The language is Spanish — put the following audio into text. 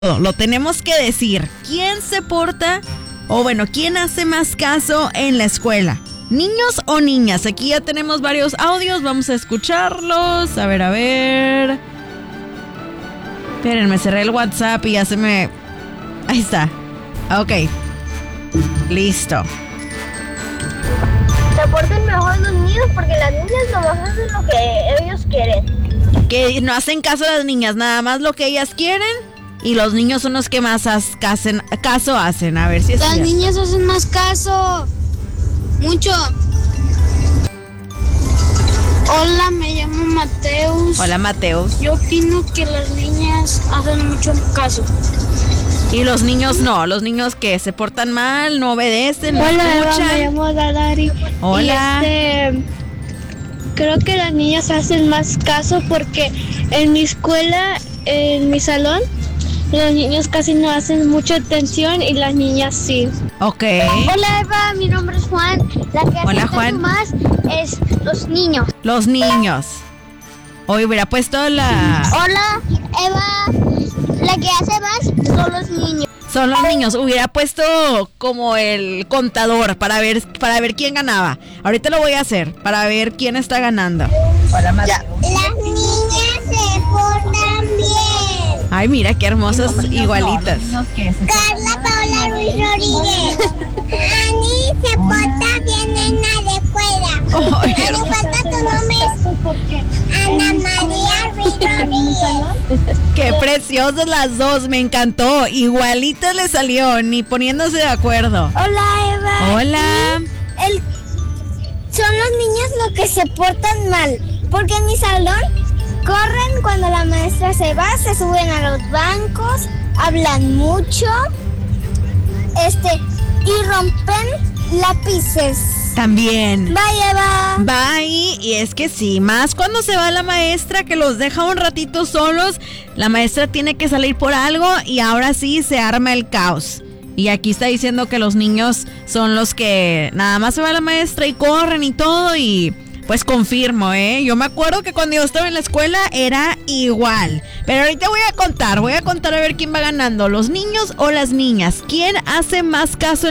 Lo tenemos que decir. ¿Quién se porta o bueno, quién hace más caso en la escuela? ¿Niños o niñas? Aquí ya tenemos varios audios, vamos a escucharlos. A ver. Espérenme, cerré el WhatsApp y ya se me... Ahí está. Ok. Listo. Se portan mejor los niños porque las niñas nomás hacen lo que ellos quieren. Que no hacen caso a las niñas, nada más lo que ellas quieren. Y los niños son los que más caso hacen. A ver si es Las cierto. niñas hacen más caso. Mucho. Hola, me llamo Mateus. Hola, Mateus. Yo opino que las niñas hacen mucho caso. Y los niños no, los niños que se portan mal, no obedecen, no Hola, Eva, escuchan. me llamo Dadari. Hola. Y creo que las niñas hacen más caso porque en mi escuela, en mi salón, los niños casi no hacen mucha atención y las niñas sí. Ok. Hola Eva, mi nombre es Juan. La que Hola, hace Juan. más es los niños. Los niños. Hoy hubiera puesto la... Hola Eva, la que hace más son los niños. Son los niños. Hubiera puesto como el contador para ver quién ganaba. Ahorita lo voy a hacer para ver quién está ganando. Las niñas se portan bien. Ay, mira qué hermosas igualitas. Carla Paola Ruiz Rodríguez. Ani se porta bien en la escuela. Ay, Me falta tu nombre. Ana María Ruiz Rodríguez. qué preciosas las dos. Me encantó. Igualitas le salió, ni poniéndose de acuerdo. Hola Eva. Hola. Son los niños los que se portan mal, porque en mi salón corren cuando la maestra se va, se suben a los bancos, hablan mucho, y rompen lápices. También. Bye, Eva. Bye, y es que sí, más cuando se va la maestra que los deja un ratito solos, la maestra tiene que salir por algo y ahora sí se arma el caos. Y aquí está diciendo que los niños son los que nada más se va la maestra y corren y todo y pues confirmo, yo me acuerdo que cuando yo estaba en la escuela era igual. Pero ahorita voy a contar a ver quién va ganando, los niños o las niñas. ¿Quién hace más caso en